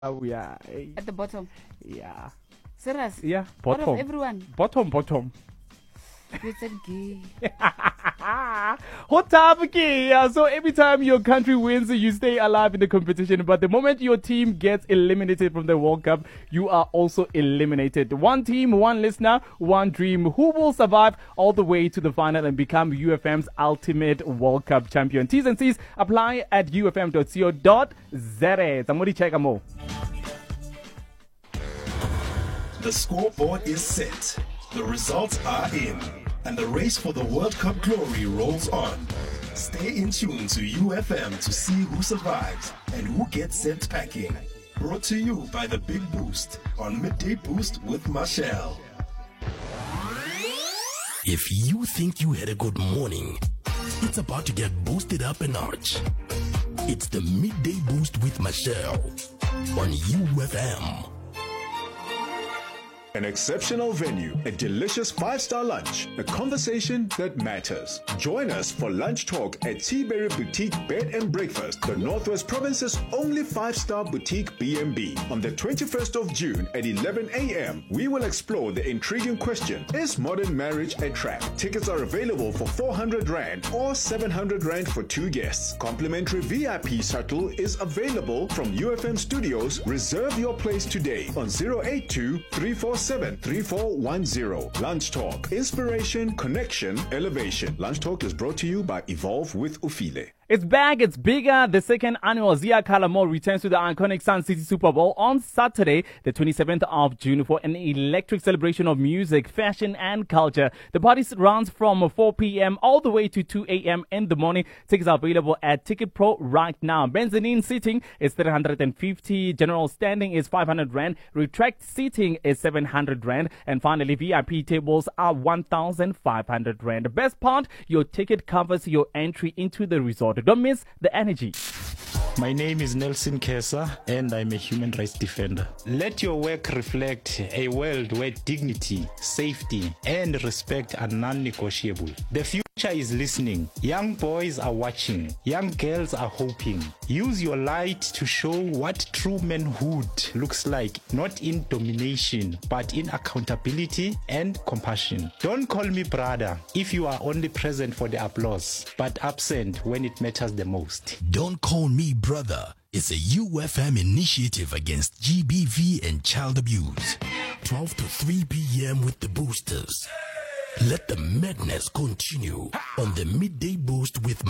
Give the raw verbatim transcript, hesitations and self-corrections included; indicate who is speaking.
Speaker 1: Oh yeah. Hey.
Speaker 2: At the bottom.
Speaker 1: Yeah.
Speaker 2: Serious?
Speaker 1: Yeah.
Speaker 2: Out
Speaker 1: Bottom.
Speaker 2: of everyone.
Speaker 1: Bottom. Bottom.
Speaker 2: You said gay.
Speaker 1: Hot topic. Yeah. So every time your country wins, you stay alive in the competition. But the moment your team gets eliminated from the World Cup, you are also eliminated. One team, one listener, one dream. Who will survive all the way to the final and become U F M's ultimate World Cup champion? T's and C's apply at u f m dot co dot z a. Somebody check them all.
Speaker 3: The scoreboard is set. The results are in. And the race for the World Cup glory rolls on. Stay in tune to U F M to see who survives and who gets sent packing. Brought to you by the Big Boost on Midday Boost with Marshall.
Speaker 4: If you think you had a good morning, it's about to get boosted up a notch. It's the Midday Boost with Marshall on U F M.
Speaker 5: An exceptional venue, a delicious five-star lunch, a conversation that matters. Join us for Lunch Talk at Teaberry Boutique Bed and Breakfast, the Northwest Province's only five-star boutique B and B. On the twenty-first of June at eleven a m, we will explore the intriguing question, is modern marriage a trap? Tickets are available for four hundred rand or seven hundred rand for two guests. Complimentary V I P shuttle is available from U F M Studios. Reserve your place today on zero eight two, three four seven, three four one zero. Lunch Talk. Inspiration, connection, elevation. Lunch Talk is brought to you by Evolve with Ufile.
Speaker 1: It's back, it's bigger. The second annual Zia Kala Mall returns to the iconic Sun City Super Bowl on Saturday, the twenty-seventh of June, for an electric celebration of music, fashion, and culture. The party runs from four p m all the way to two a m in the morning. Tickets are available at Ticket Pro right now. Mezzanine seating is three hundred fifty, general standing is five hundred rand, retract seating is seven hundred rand, and finally V I P tables are one thousand five hundred rand. The best part, your ticket covers your entry into the resort. Don't miss the energy.
Speaker 6: My name is Nelson Kesa and I'm a human rights defender. Let your work reflect a world where dignity, safety and respect are non-negotiable. The future is listening. Young boys are watching. Young girls are hoping. Use your light to show what true manhood looks like, not in domination, but in accountability and compassion. Don't call me brother if you are only present for the applause, but absent when it matters the most.
Speaker 4: Don't call me brother. It's a U F M initiative against G B V and child abuse. twelve to three p m with the boosters. Let the madness continue on the Midday Boost with